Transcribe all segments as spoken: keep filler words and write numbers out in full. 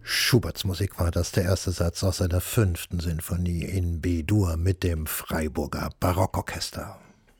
Schuberts Musik war das, der erste Satz aus seiner fünften Sinfonie in B-Dur mit dem Freiburger Barockorchester.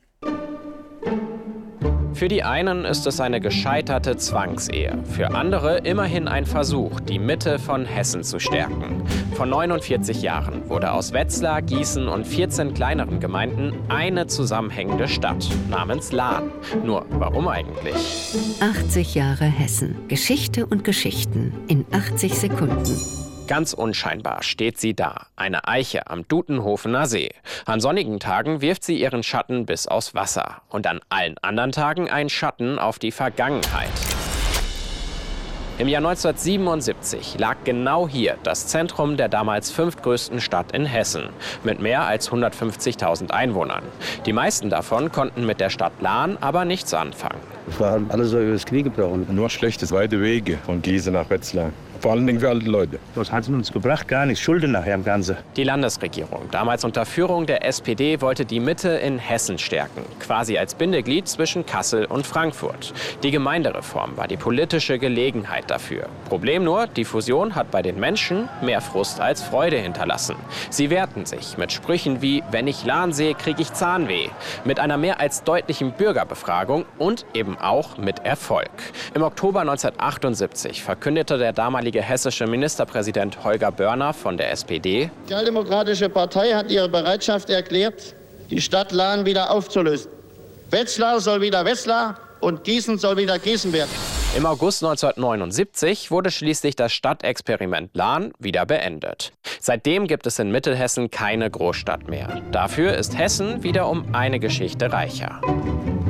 Für die einen ist es eine gescheiterte Zwangsehe, für andere immerhin ein Versuch, die Mitte von Hessen zu stärken. Vor neunundvierzig Jahren wurde aus Wetzlar, Gießen und vierzehn kleineren Gemeinden eine zusammenhängende Stadt namens Lahn. Nur warum eigentlich? achtzig Jahre Hessen. Geschichte und Geschichten in achtzig Sekunden. Ganz unscheinbar steht sie da, eine Eiche am Dutenhofener See. An sonnigen Tagen wirft sie ihren Schatten bis aufs Wasser und an allen anderen Tagen einen Schatten auf die Vergangenheit. Im Jahr neunzehnhundertsiebenundsiebzig lag genau hier das Zentrum der damals fünftgrößten Stadt in Hessen mit mehr als hundertfünfzigtausend Einwohnern. Die meisten davon konnten mit der Stadt Lahn aber nichts anfangen. Wir haben alle so über das Knie gebrochen. Nur schlechte weite Wege von Gießen nach Wetzlar. Vor allen Dingen für alte Leute. Was hat es uns gebracht? Gar nichts. Schulden nachher im Ganzen. Die Landesregierung, damals unter Führung der S P D, wollte die Mitte in Hessen stärken. Quasi als Bindeglied zwischen Kassel und Frankfurt. Die Gemeindereform war die politische Gelegenheit dafür. Problem nur, die Fusion hat bei den Menschen mehr Frust als Freude hinterlassen. Sie wehrten sich mit Sprüchen wie, wenn ich Lahn sehe, kriege ich Zahnweh. Mit einer mehr als deutlichen Bürgerbefragung und eben auch mit Erfolg. Im Oktober neunzehnhundertachtundsiebzig verkündete der damalige hessische Ministerpräsident Holger Börner von der S P D: Die Sozialdemokratische Partei hat ihre Bereitschaft erklärt, die Stadt Lahn wieder aufzulösen. Wetzlar soll wieder Wetzlar und Gießen soll wieder Gießen werden. Im August neunzehnhundertneunundsiebzig wurde schließlich das Stadtexperiment Lahn wieder beendet. Seitdem gibt es in Mittelhessen keine Großstadt mehr. Dafür ist Hessen wieder um eine Geschichte reicher.